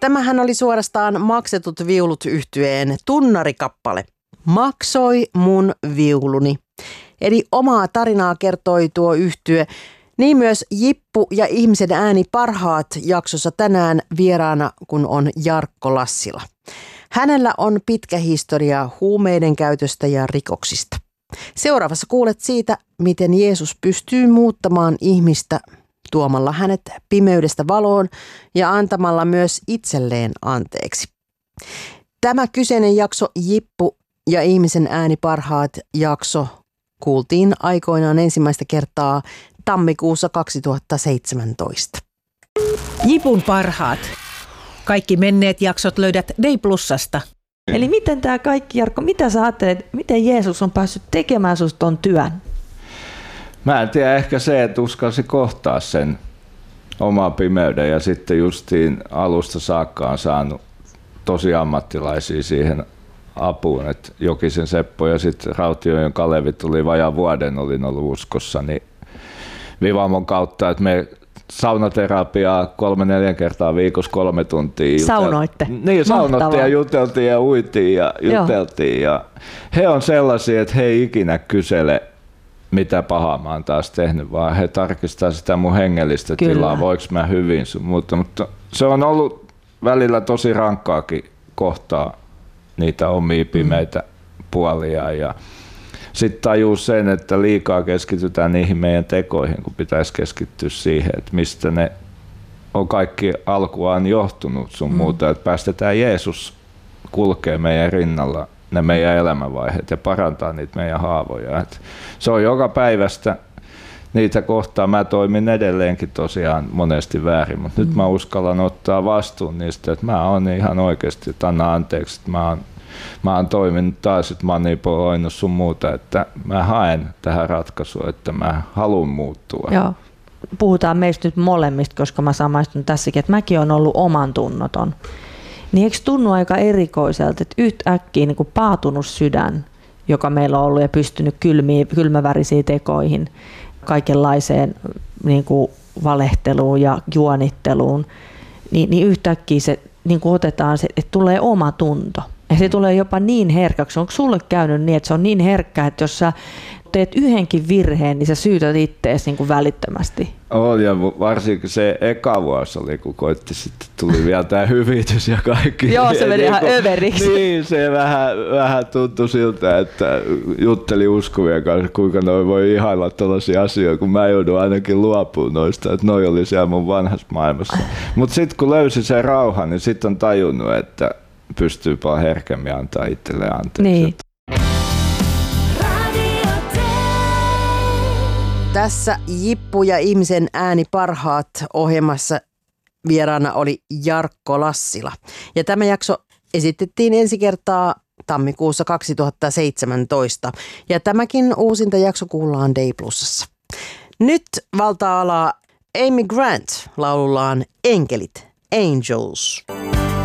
tämähän oli suorastaan Maksetut viulut -yhtyeen tunnarikappale. Maksoi mun viuluni. Eli omaa tarinaa kertoi tuo yhtye. Niin myös Jippu ja ihmisen ääni parhaat -jaksossa tänään vieraana, kun on Jarkko Lassila. Hänellä on pitkä historia huumeiden käytöstä ja rikoksista. Seuraavassa kuulet siitä, miten Jeesus pystyy muuttamaan ihmistä tuomalla hänet pimeydestä valoon ja antamalla myös itselleen anteeksi. Tämä kyseinen jakso, Jippu ja ihmisen ääni parhaat -jakso, kuultiin aikoinaan ensimmäistä kertaa tammikuussa 2017. Jipun parhaat. Kaikki menneet jaksot löydät Day Plusasta. Eli miten tämä kaikki, Jarkko, mitä sä ajattelet, miten Jeesus on päässyt tekemään susta ton työn? Mä en tiedä, ehkä se, että uskalsi kohtaa sen oman pimeyden ja sitten justiin alusta saakka on saanut tosi ammattilaisia siihen apuun. Et Jokisen Seppo ja sitten Rautiojoen Kalevi tuli vajaan vuoden, olin ollut uskossa, niin Vivamon kautta, että me saunaterapiaa 3-4 kertaa viikossa 3 tuntia. Saunoitte? Niin, saunottiin ja juteltiin ja uitiin ja juteltiin. Ja he on sellaisia, että he ei ikinä kysele, mitä pahaa mä oon taas tehnyt, vaan he tarkistaa sitä mun hengellistä tilaa, voiko mä hyvin sun muuta. Mutta se on ollut välillä tosi rankkaakin kohtaa niitä omia pimeitä puolia. Ja sitten tajuu sen, että liikaa keskitytään niihin meidän tekoihin, kun pitäisi keskittyä siihen, että mistä ne on kaikki alkuaan johtunut sun muuta, että päästetään Jeesus kulkee meidän rinnalla ne meidän elämänvaiheet ja parantaa niitä meidän haavoja. Et se on joka päivästä niitä kohtaa. Mä toimin edelleenkin tosiaan monesti väärin, mutta nyt mä uskallan ottaa vastuun niistä, että mä oon ihan oikeasti, että anna anteeksi, että mä oon toiminut taas, että manipuloinut sun muuta, että mä haen tähän ratkaisua, että mä haluan muuttua. Joo. Puhutaan meistä nyt molemmista, koska mä samaistun tässäkin, että mäkin olen ollut oman tunnoton. Niin eikö tunnu aika erikoiselta, että yhtäkkiä niin kuin paatunut sydän, joka meillä on ollut ja pystynyt kylmävärisiin tekoihin, kaikenlaiseen niin kuin valehteluun ja juonitteluun, niin yhtäkkiä se niin kuin otetaan, se, että tulee oma tunto. Ja se tulee jopa niin herkäksi. Onko sulle käynyt niin, että se on niin herkkä, että jos sä teet yhdenkin virheen, niin sä syytät ittees niin kuin välittömästi? On, ja varsinkin se eka vuosi oli, kun koitti, sitten tuli vielä tämä hyvitys ja kaikki. Joo, se meni ihan överiksi. Niin, se vähän tuntui siltä, että jutteli uskovien kanssa, kuinka noi voi ihailla tällaisia asioita, kun mä joudun ainakin luopumaan noista, että noi oli siellä mun vanhassa maailmassa. Mutta sitten kun löysi sen rauhan, niin sitten on tajunnut, että pystyy paljon herkemmin antaa itselleen anteeksi. Niin. Tässä Jippu ja ihmisen ääni parhaat -ohjelmassa vieraana oli Jarkko Lassila. Ja tämä jakso esitettiin ensi kertaa tammikuussa 2017. Ja tämäkin uusinta jakso kuullaan Day Plusassa. Nyt valta-alaa Amy Grant laulullaan Enkelit, Angels.